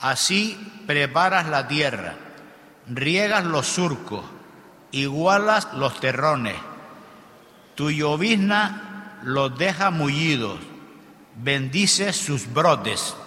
Así preparas la tierra, riegas los surcos, igualas los terrones. Tu llovizna los deja mullidos, bendices sus brotes.